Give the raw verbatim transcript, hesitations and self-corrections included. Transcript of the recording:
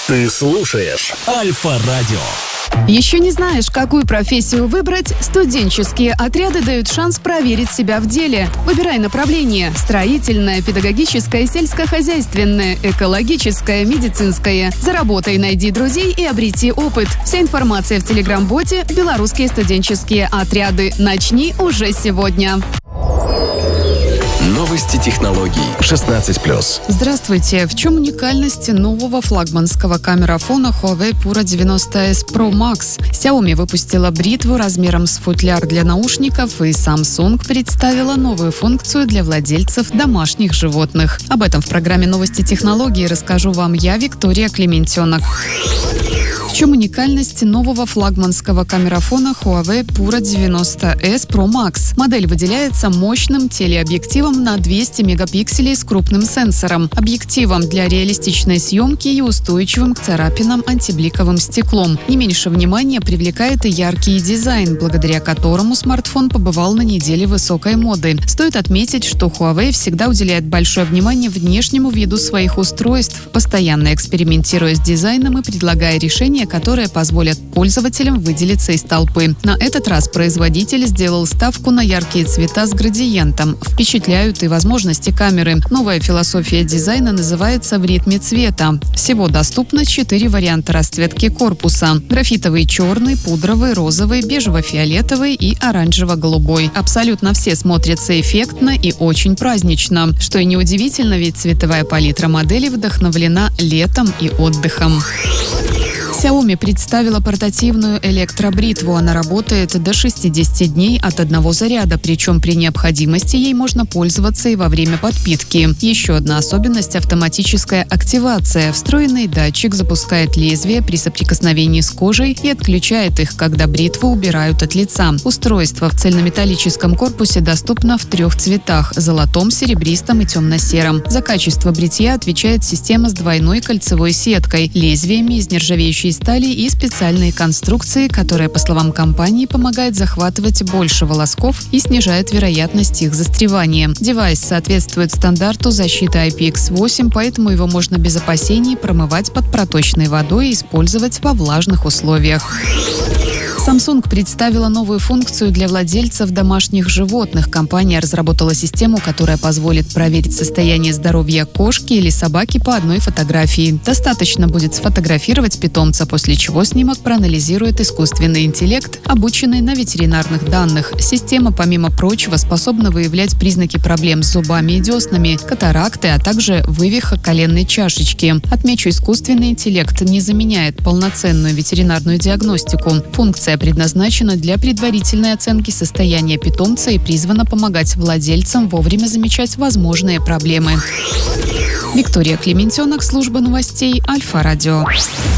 Ты слушаешь Альфа-радио. Еще не знаешь, какую профессию выбрать? Студенческие отряды дают шанс проверить себя в деле. Выбирай направление: строительное, педагогическое, сельскохозяйственное, экологическое, медицинское. Заработай, найди друзей и обрети опыт. Вся информация в телеграм-боте «Белорусские студенческие отряды». Начни уже сегодня. Новости технологий шестнадцать плюс. Здравствуйте. В чем уникальность нового флагманского камерафона Huawei Pura девяносто эс Pro Max? Xiaomi выпустила бритву размером с футляр для наушников, и Samsung представила новую функцию для владельцев домашних животных. Об этом в программе «Новости технологий» расскажу вам я, Виктория Клементенок. В чем уникальность нового флагманского камерафона Huawei Pura девяносто эс Pro Max? Модель выделяется мощным телеобъективом на двести мегапикселей с крупным сенсором, объективом для реалистичной съемки и устойчивым к царапинам антибликовым стеклом. Не меньше внимания привлекает и яркий дизайн, благодаря которому смартфон побывал на неделе высокой моды. Стоит отметить, что Huawei всегда уделяет большое внимание внешнему виду своих устройств, постоянно экспериментируя с дизайном и предлагая решения, которые позволят пользователям выделиться из толпы. На этот раз производитель сделал ставку на яркие цвета с градиентом. Впечатляют и возможности камеры. Новая философия дизайна называется «в ритме цвета». Всего доступно четыре варианта расцветки корпуса: графитовый черный, пудровый, розовый, бежево-фиолетовый и оранжево-голубой. Абсолютно все смотрятся эффектно и очень празднично. Что и неудивительно, ведь цветовая палитра модели вдохновлена летом и отдыхом. Xiaomi представила портативную электробритву. Она работает до шестидесяти дней от одного заряда, причем при необходимости ей можно пользоваться и во время подпитки. Еще одна особенность – автоматическая активация. Встроенный датчик запускает лезвие при соприкосновении с кожей и отключает их, когда бритву убирают от лица. Устройство в цельнометаллическом корпусе доступно в трех цветах – золотом, серебристом и темно-сером. За качество бритья отвечает система с двойной кольцевой сеткой, лезвиями из нержавеющей стали и специальные конструкции, которые, по словам компании, помогают захватывать больше волосков и снижает вероятность их застревания. Девайс соответствует стандарту защиты ай пи икс восемь, поэтому его можно без опасений промывать под проточной водой и использовать во влажных условиях. Samsung представила новую функцию для владельцев домашних животных. Компания разработала систему, которая позволит проверить состояние здоровья кошки или собаки по одной фотографии. Достаточно будет сфотографировать питомца, после чего снимок проанализирует искусственный интеллект, обученный на ветеринарных данных. Система, помимо прочего, способна выявлять признаки проблем с зубами и деснами, катаракты, а также вывиха коленной чашечки. Отмечу, искусственный интеллект не заменяет полноценную ветеринарную диагностику. Функция предназначена для предварительной оценки состояния питомца и призвана помогать владельцам вовремя замечать возможные проблемы. Виктория Клементенок, служба новостей Альфа-радио.